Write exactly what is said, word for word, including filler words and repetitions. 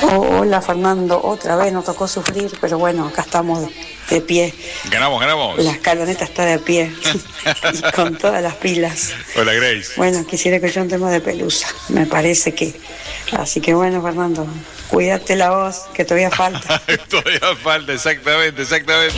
Oh, hola Fernando, otra vez nos tocó sufrir, pero bueno, acá estamos de pie. Ganamos, ganamos. La escaloneta está de pie, y con todas las pilas. Hola Grace. Bueno, quisiera que yo un tema de Pelusa, me parece que. Así que bueno, Fernando, cuídate la voz, que todavía falta. Todavía falta, exactamente, exactamente.